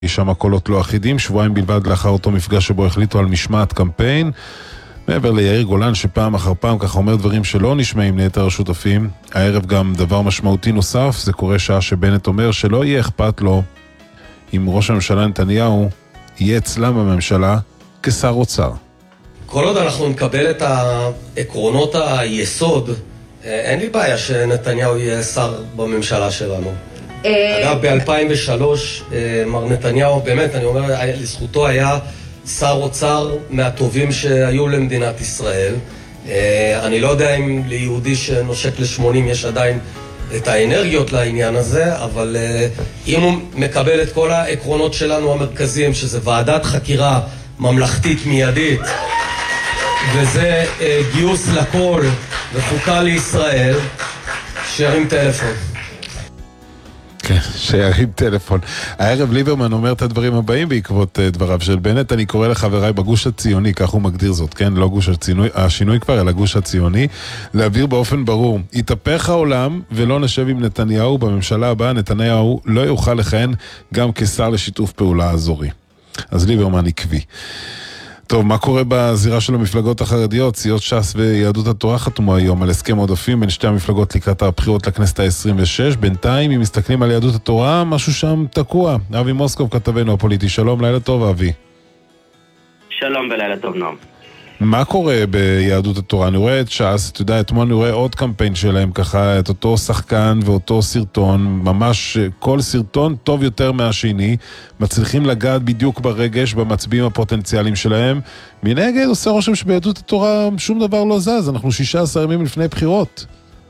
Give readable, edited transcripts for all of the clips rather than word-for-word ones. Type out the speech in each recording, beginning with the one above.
שם קולות לא אחידים, שבועיים בלבד לאחר אותו מפגש שבו החליטו על משמעת קמפיין. מעבר ליאיר גולן שפעם אחר פעם ככה אומר דברים שלא נשמעים ליתר השותפים, הערב גם דבר משמעותי נוסף, זה קורה שעה שבנט אומר שלא יהיה אכפת לו אם ראש הממשלה נתניהו יהיה אצלם בממשלה כשר אוצר. כל עוד אנחנו נקבל את העקרונות היסוד, אין לי בעיה שנתניהו יהיה שר בממשלה שלנו. אגב, ב-2003, מר נתניהו, באמת, אני אומר, לזכותו היה שר אוצר מהטובים שהיו למדינת ישראל. אני לא יודע אם ליהודי שנושק ל-80 יש עדיין את האנרגיות לעניין הזה, אבל אם הוא מקבל את כל העקרונות שלנו המרכזיים, שזה ועדת חקירה ממלכתית מיידית, וזה גיוס לכל וחוקה לישראל, שירים טלפון. כן, שירים טלפון. הערב ליברמן אומר את הדברים הבאים בעקבות דבריו של בנט. אני קורא לחבריי בגוש הציוני, כך הוא מגדיר זאת, כן? לא גוש השינוי כבר, אלא גוש הציוני, להעביר באופן ברור, יתהפך העולם ולא נשב עם נתניהו בממשלה הבאה, נתניהו לא יוכל לכהן גם כשר לשיתוף פעולה אזורי. אז ליברמן עקבי. טוב, מה קורה בזירה של המפלגות החרדיות? סיעות ש"ס ויהדות התורה חתמו היום על הסכם עודפים בין שתי המפלגות לקראת הבחירות לכנסת ה-26. בינתיים, אם מסתכלים על יהדות התורה, משהו שם תקוע. אבי מוסקוב, כתבנו הפוליטי. שלום, לילה טוב, אבי. שלום ולילה טוב, נועם. מה קורה ביהדות התורה? אני רואה את ש"ס, אתה יודע, אתמול אני רואה עוד קמפיין שלהם, ככה, את אותו שחקן ואותו סרטון, ממש כל סרטון טוב יותר מהשני, מצליחים לגעת בדיוק ברגש, במצביעים הפוטנציאליים שלהם. מנגד עושה רושם שביהדות התורה שום דבר לא זז, אנחנו 16 ימים לפני בחירות.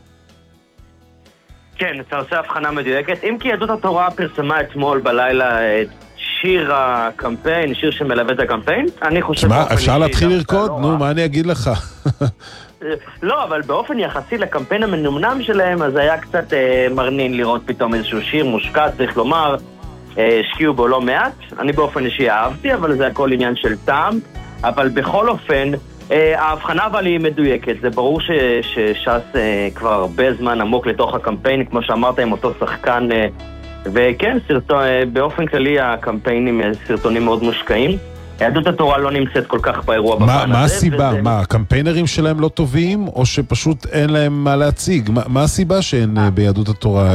כן, אתה עושה הבחנה מדויקת. אם כי יהדות התורה פרסמה אתמול בלילה את שיר הקמפיין, שיר שמלווה את הקמפיין, אני חושב... מה, אפשר להתחיל לרקוד? נו, מה אני אגיד לך? לא, אבל באופן יחסי לקמפיין המנומנם שלהם, אז היה קצת מרנין לראות פתאום איזשהו שיר מושקע, צריך לומר, השקיעו בו לא מעט. אני באופן אישי אהבתי, אבל זה הכל עניין של טעם. אבל בכל אופן, ההבחנה אבל היא מדויקת. זה ברור שש"ס כבר הרבה זמן עמוק לתוך הקמפיין, כמו שאמרת, עם אותו שחקן... וכן, באופן כללי הקמפיינים סרטונים מאוד מושקעים. יהדות התורה לא נמצאת כל כך באירוע בפן הזה. מה הסיבה? מה, הקמפיינרים שלהם לא טובים, או שפשוט אין להם מה להציג? מה הסיבה שאין ביהדות התורה?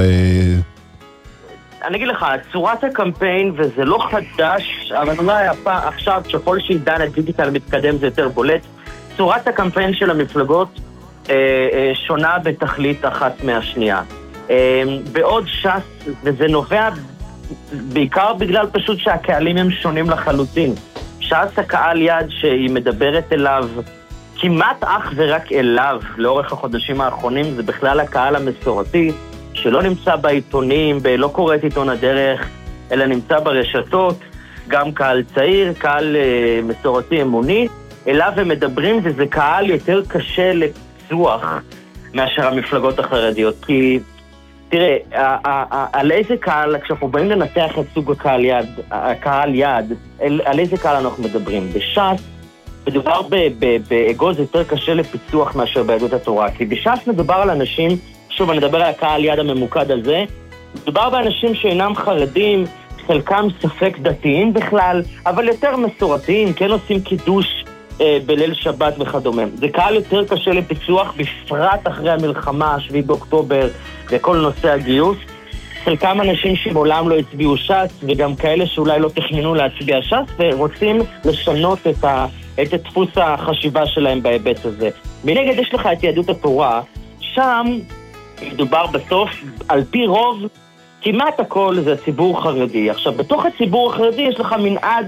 אני אגיד לך, צורת הקמפיין, וזה לא חדש, אבל אולי עכשיו, שכל שעידן הדיגיטל מתקדם זה יותר בולט, צורת הקמפיין של המפלגות שונה בתכלית אחת מהשנייה. בעוד ש"ס, וזה נובע בעיקר בגלל פשוט שהקהלים הם שונים לחלוטין. ש"ס הקהל יד שהיא מדברת אליו, כמעט אך ורק אליו לאורך החודשים האחרונים, זה בכלל הקהל המסורתי, שלא נמצא בעיתונים, לא קורא את עיתון הדרך, אלא נמצא ברשתות, גם קהל צעיר, קהל מסורתי אמוני, אליו הם מדברים, וזה קהל יותר קשה לפיצוח מאשר המפלגות החרדיות, כי תראה, על איזה קהל, כשאנחנו באים לנתח את סוג הקהל יד, על איזה קהל אנחנו מדברים? בש"ס מדובר באגוז יותר קשה לפיצוח מאשר ביהדות התורה, כי בש"ס מדובר על אנשים, שוב אני מדבר על הקהל יד הממוקד הזה, מדובר באנשים שאינם חרדים, חלקם ספק דתיים בכלל, אבל יותר מסורתיים, כן עושים קידוש בליל שבת וכדומה. זה קהל יותר קשה לפיצוח, בפרט אחרי המלחמה, 7 באוקטובר, וכל נושא הגיוס. חלקם אנשים שמעולם לא הצביעו ש"ס, וגם כאלה שאולי לא תכננו להצביע ש"ס, ורוצים לשנות את דפוס החשיבה שלהם בהיבט הזה. מנגד יש לך את יהדות התורה, שם מדובר בסוף, על פי רוב, כמעט הכל זה הציבור חרדי. עכשיו, בתוך הציבור החרדי יש לך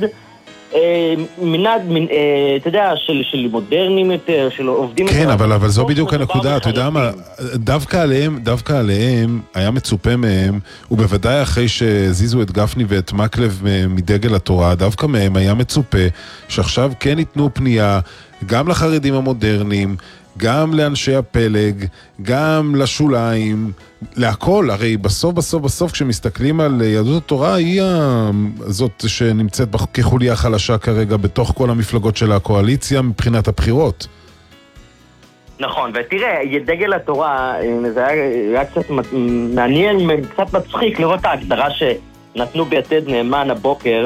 אתה יודע, של מודרנים יותר, של עובדים... כן, אבל זו בדיוק הנקודה, אתה יודע מה, דווקא עליהם היה מצופה מהם, ובוודאי אחרי שזיזו את גפני ואת מקלב מדגל התורה, דווקא מהם היה מצופה שעכשיו כן ייתנו פנייה גם לחרדים המודרניים, גם לאנשי הפלג, גם לשוליים, להכל. הרי בסוף כשמסתכלים על יהדות התורה, היא זאת שנמצאת כחוליה חלשה כרגע בתוך כל המפלגות של הקואליציה מבחינת הבחירות. נכון, ותראה, דגל התורה, זה היה קצת מעניין, קצת מצחיק לראות את ההגדרה נתנו ביתד נאמן הבוקר